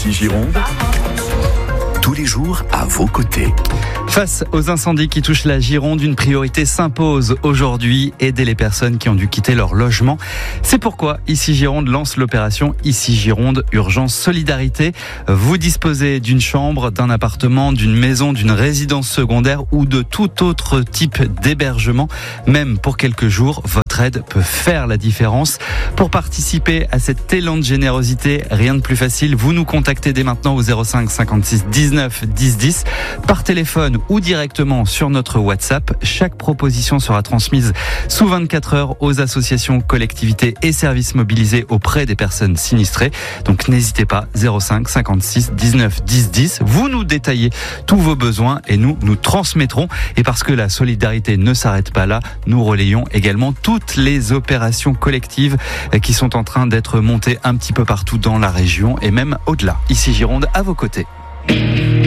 ici Gironde, tous les jours à vos côtés. Face aux incendies qui touchent la Gironde, une priorité s'impose aujourd'hui, aider les personnes qui ont dû quitter leur logement. C'est pourquoi Ici Gironde lance l'opération Ici Gironde Urgence Solidarité. Vous disposez d'une chambre, d'un appartement, d'une maison, d'une résidence secondaire ou de tout autre type d'hébergement. Même pour quelques jours, votre aide peut faire la différence. Pour participer à cet élan de générosité, rien de plus facile, vous nous contactez dès maintenant au 05 56 19 10 10 par téléphone ou directement sur notre WhatsApp. Chaque proposition sera transmise sous 24 heures aux associations, collectivités et services mobilisés auprès des personnes sinistrées. Donc n'hésitez pas, 05 56 19 10 10. Vous nous détaillez tous vos besoins et nous transmettrons. Et parce que la solidarité ne s'arrête pas là, nous relayons également toutes les opérations collectives qui sont en train d'être montées un petit peu partout dans la région et même au-delà. Ici Gironde, à vos côtés.